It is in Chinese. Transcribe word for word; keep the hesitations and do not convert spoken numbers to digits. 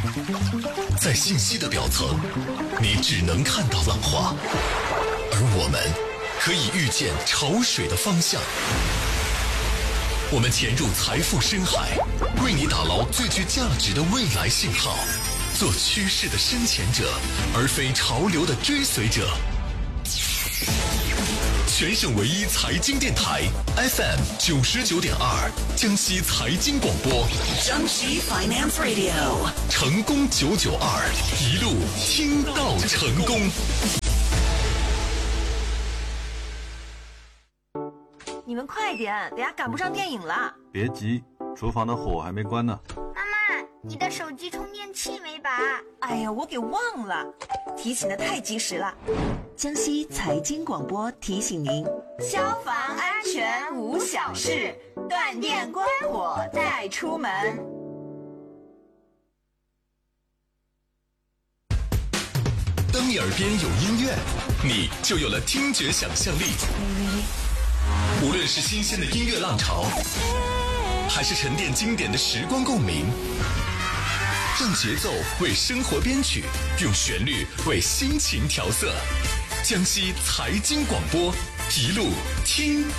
在信息的表层，你只能看到浪花，而我们可以预见潮水的方向。我们潜入财富深海，为你打捞最具价值的未来信号，做趋势的深潜者，而非潮流的追随者。全省唯一财经电台 F M 九十九点二，江西财经广播， 江西 Finance Radio， 成功九九二，一路听到成功。 你们快点，等下赶不上电影了。 别急，厨房的火还没关呢。 妈妈，你的手机充电器没拔？ 哎呀，我给忘了，提醒的太及时了。 江西财经广播提醒您： 消防安全无小事，断电关火再出门。 当你耳边有音乐，你就有了听觉想象力。无论是新鲜的音乐浪潮，还是沉淀经典的时光共鸣，让节奏为生活编曲，用旋律为心情调色。江西财经广播，一路听